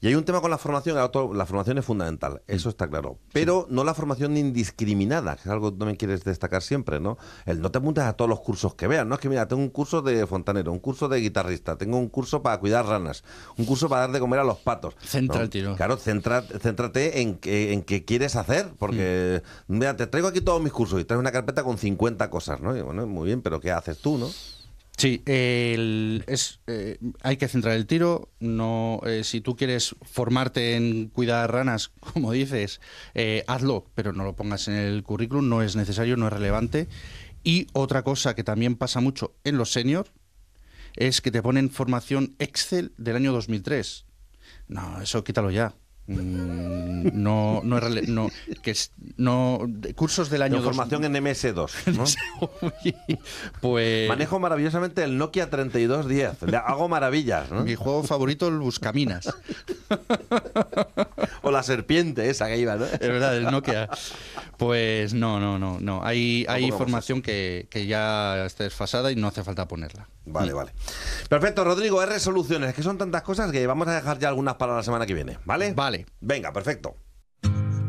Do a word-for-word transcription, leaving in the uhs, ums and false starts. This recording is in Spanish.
Y hay un tema con la formación, la formación es fundamental, eso está claro. Pero no la formación indiscriminada, que es algo que también quieres destacar siempre, ¿no? El no te apuntes a todos los cursos que veas, ¿no? Es que mira, tengo un curso de fontanero, un curso de guitarrista, tengo un curso para cuidar ranas, un curso para dar de comer a los patos. Centra ¿no? el tiro. Claro, centra, céntrate en, que, en qué quieres hacer, porque mm. mira, te traigo aquí todos mis cursos y traes una carpeta con cincuenta cosas, ¿no? Y bueno, muy bien, pero ¿qué haces tú, no? Sí, el, es, eh, hay que centrar el tiro. No, eh, si tú quieres formarte en cuidar ranas, como dices, eh, hazlo, pero no lo pongas en el currículum, no es necesario, no es relevante. Y otra cosa que también pasa mucho en los senior es que te ponen formación Excel del año dos mil tres. No, eso quítalo ya. Mm, no, no es rele- no, que es, no cursos del año de formación dos... en eme ese dos, ¿no? Pues manejo maravillosamente el Nokia treinta y dos diez, le hago maravillas, ¿no? Mi juego favorito, el Buscaminas. O la serpiente esa que iba, ¿no? Es verdad, el Nokia. Pues no, no, no, no. Hay, hay formación que, que ya está desfasada y no hace falta ponerla. Vale, mm. vale. Perfecto, Rodrigo, es resoluciones, que son tantas cosas que vamos a dejar ya algunas para la semana que viene, ¿vale? Vale. Venga, perfecto.